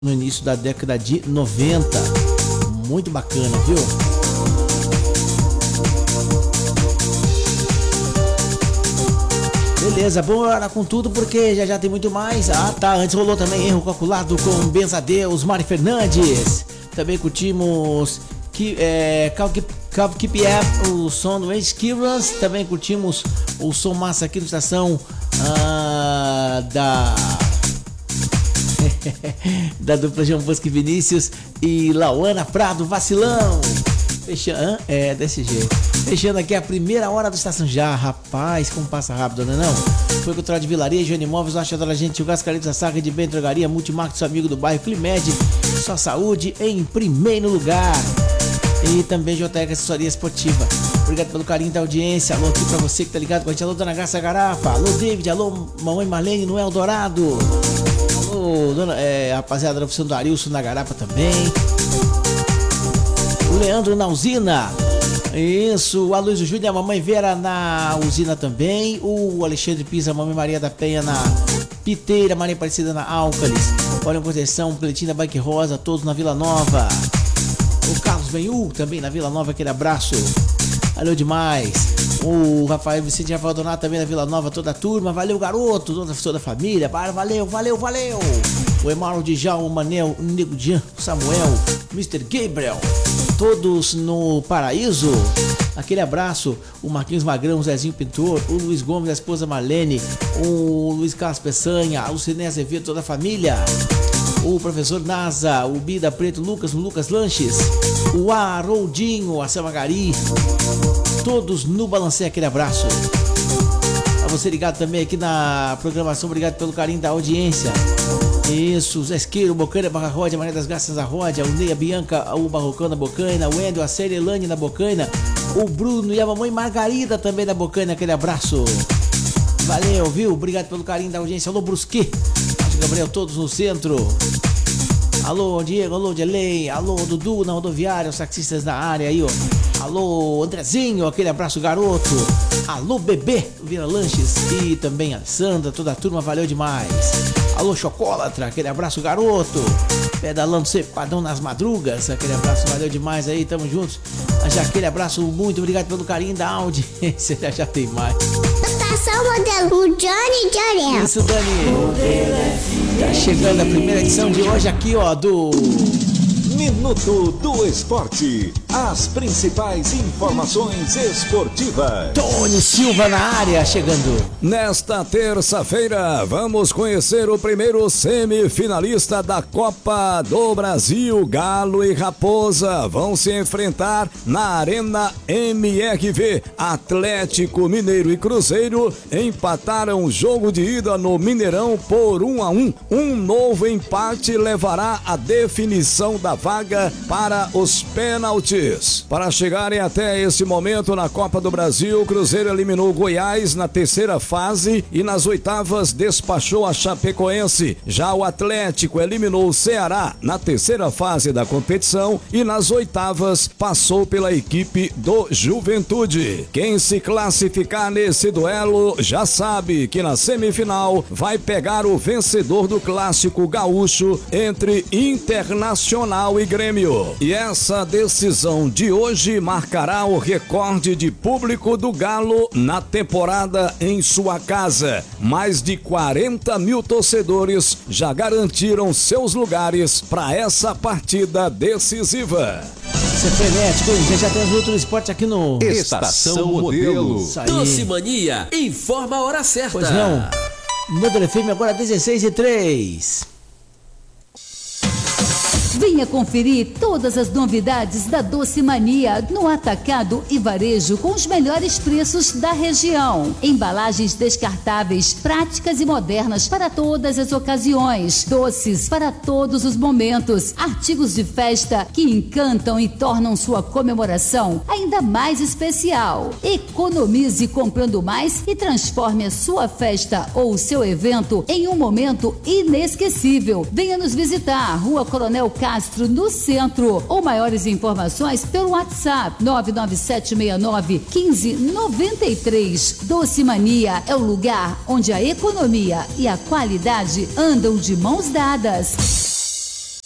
no início da década de 90. Muito bacana, viu? Beleza, bora com tudo porque já tem muito mais. Ah, tá, antes rolou também Erro Calculado com Benzadeus, Mari Fernandes. Também curtimos Keep Up, o som do Ed Killers. Também curtimos o som massa aqui da estação da dupla João Bosco e Vinícius e Lauana Prado, Vacilão. Fechando, desse jeito. Fechando aqui a primeira hora da estação já, rapaz, como passa rápido, né não? Foi com o de Vilaria, Joane Imóveis, Achadora Gente, o Gás Caribe da Saga de Bem Drogaria, Multimarket, seu amigo do bairro, Climed, sua saúde em primeiro lugar. E também JR Assessoria Esportiva. Obrigado pelo carinho da audiência. Alô aqui pra você que tá ligado com a gente. Alô, Dona Graça Garapa. Alô, David. Alô, Mamãe Marlene no Eldorado. Alô, rapaziada da oficina do Arilson na Garapa também. O Leandro na usina. Isso, o Aloysio Júnior, a Mamãe Vera na usina também. O Alexandre Pisa, a Mamãe Maria da Penha na Piteira, Maria Aparecida na Álcalis. Olha a Conceição, Pletina Bike Rosa, todos na Vila Nova. O Carlos Benhu também na Vila Nova, aquele abraço. Valeu demais. O Rafael Vicente Rafael Donato também na Vila Nova, toda a turma. Valeu, garoto, toda a família. Valeu. O Emauro Djalma, o Manel, o Nego Jean, o Samuel, o Mr. Gabriel. Todos no Paraíso. Aquele abraço. O Marquinhos Magrão, o Zezinho Pintor, o Luiz Gomes, a esposa Marlene, o Luiz Carlos Peçanha, o Lucinei Azevedo, toda a família. O professor Nasa, o Bida Preto, o Lucas Lanches, o Haroldinho, a Selma Gari, todos no Balancê, aquele abraço. A você ligado também aqui na programação, obrigado pelo carinho da audiência. Isso, o Zé Esqueiro, o Bocaina, Barra Ródia, Maria das Graças da Ródia, o Ney, a Bianca, o Barrocão da Bocaina, o Wendel, a Célia Elane da Bocaina, o Bruno e a mamãe Margarida também da Bocaina, aquele abraço. Valeu, viu? Obrigado pelo carinho da audiência. Alô, Brusque, Gabriel, todos no centro. Alô, Diego, alô, Delei, alô, Dudu na rodoviária, os taxistas da área aí, ó. Alô, Andrezinho, aquele abraço, garoto. Alô, Bebê, Vira Lanches e também a Sandra, toda a turma, valeu demais. Alô, Chocólatra, aquele abraço, garoto. Pedalando cepadão nas madrugas, aquele abraço, valeu demais aí, tamo juntos. Já aquele abraço, muito obrigado pelo carinho da audiência, já tem mais. Estação Modelo, o Johnny Jorel. Isso, Dani. Tá chegando a primeira edição de hoje aqui, ó, do Minuto do Esporte. As principais informações esportivas. Tony Silva na área, chegando. Nesta terça-feira, vamos conhecer o primeiro semifinalista da Copa do Brasil. Galo e Raposa vão se enfrentar na Arena MRV. Atlético Mineiro e Cruzeiro empataram o jogo de ida no Mineirão por 1-1. Um novo empate levará à definição da vaga para os pênaltis. Para chegarem até esse momento na Copa do Brasil, o Cruzeiro eliminou Goiás na terceira fase e nas oitavas despachou a Chapecoense. Já o Atlético eliminou o Ceará na terceira fase da competição e nas oitavas passou pela equipe do Juventude. Quem se classificar nesse duelo já sabe que na semifinal vai pegar o vencedor do clássico gaúcho entre Internacional e Grêmio. E essa decisão de hoje marcará o recorde de público do Galo na temporada em sua casa. Mais de 40 mil torcedores já garantiram seus lugares para essa partida decisiva. Isso é frenético, já temos outro esporte aqui no Estação Modelo. Doce Mania, informa a hora certa. Pois não, Modelo FM agora 16h03. Venha conferir todas as novidades da Doce Mania no atacado e varejo com os melhores preços da região. Embalagens descartáveis, práticas e modernas para todas as ocasiões. Doces para todos os momentos. Artigos de festa que encantam e tornam sua comemoração ainda mais especial. Economize comprando mais e transforme a sua festa ou o seu evento em um momento inesquecível. Venha nos visitar, Rua Coronel Castro, no centro, ou maiores informações pelo WhatsApp 997691593. Doce Mania é o lugar onde a economia e a qualidade andam de mãos dadas.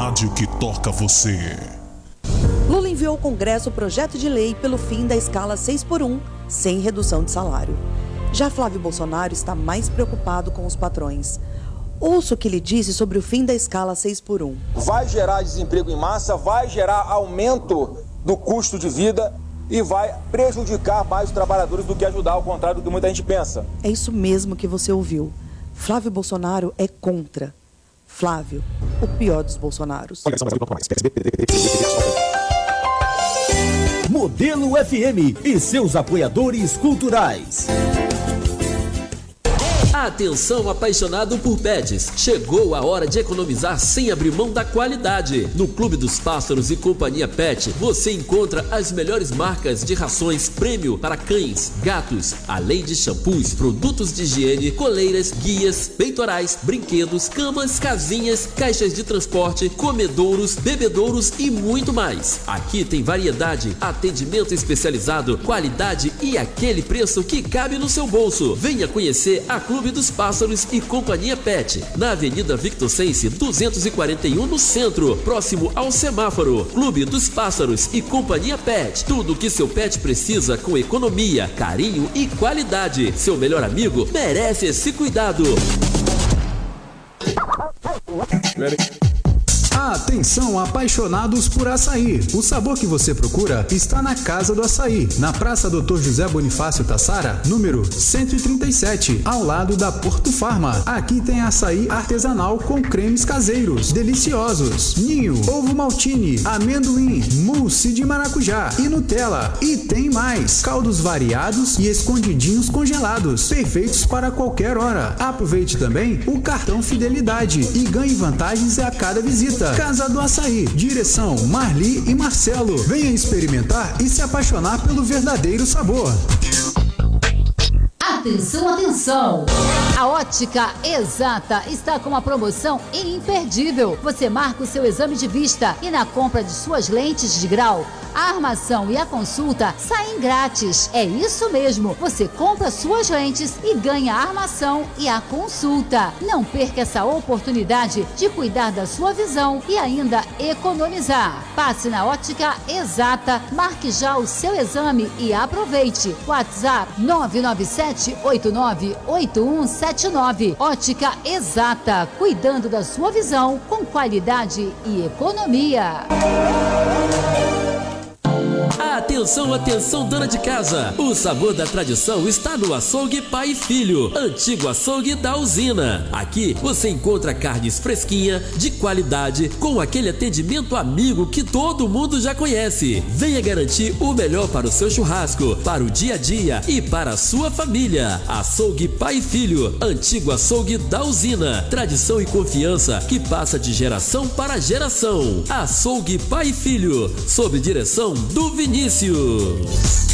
rádio que toca você. Lula enviou ao Congresso o projeto de lei pelo fim da escala 6x1, sem redução de salário. Já Flávio Bolsonaro está mais preocupado com os patrões. Ouça o que ele disse sobre o fim da escala 6x1. Vai gerar desemprego em massa, vai gerar aumento do custo de vida e vai prejudicar mais os trabalhadores do que ajudar, ao contrário do que muita gente pensa. É isso mesmo que você ouviu. Flávio Bolsonaro é contra. Flávio, o pior dos Bolsonaros. Modelo FM e seus apoiadores culturais. Atenção, apaixonado por pets. Chegou a hora de economizar sem abrir mão da qualidade. No Clube dos Pássaros e Companhia Pet, você encontra as melhores marcas de rações prêmio para cães, gatos, além de shampoos, produtos de higiene, coleiras, guias, peitorais, brinquedos, camas, casinhas, caixas de transporte, comedouros, bebedouros e muito mais. Aqui tem variedade, atendimento especializado, qualidade e aquele preço que cabe no seu bolso. Venha conhecer a Clube dos Pássaros e Companhia Pet, na Avenida Victor Sense 241, no centro, próximo ao semáforo. Clube dos Pássaros e Companhia Pet, tudo o que seu pet precisa com economia, carinho e qualidade. Seu melhor amigo merece esse cuidado. Atenção, apaixonados por açaí. O sabor que você procura está na Casa do Açaí, na Praça Dr. José Bonifácio Tassara, número 137, ao lado da Porto Farma. Aqui tem açaí artesanal com cremes caseiros, deliciosos, ninho, ovo maltine, amendoim, mousse de maracujá e Nutella. E tem mais, caldos variados e escondidinhos congelados, perfeitos para qualquer hora. Aproveite também o cartão Fidelidade e ganhe vantagens a cada visita. Casa do Açaí, direção Marli e Marcelo. Venha experimentar e se apaixonar pelo verdadeiro sabor. Atenção, atenção! A Ótica Exata está com uma promoção imperdível. Você marca o seu exame de vista e na compra de suas lentes de grau, a armação e a consulta saem grátis. É isso mesmo, você compra suas lentes e ganha a armação e a consulta. Não perca essa oportunidade de cuidar da sua visão e ainda economizar. Passe na Ótica Exata, marque já o seu exame e aproveite. WhatsApp 997-898179. Ótica Exata, cuidando da sua visão com qualidade e economia. Atenção, atenção, dona de casa! O sabor da tradição está no Açougue Pai e Filho, antigo açougue da usina. Aqui você encontra carnes fresquinhas, de qualidade, com aquele atendimento amigo que todo mundo já conhece. Venha garantir o melhor para o seu churrasco, para o dia a dia e para a sua família. Açougue Pai e Filho, antigo açougue da usina. Tradição e confiança que passa de geração para geração. Açougue Pai e Filho, sob direção do Vinícius.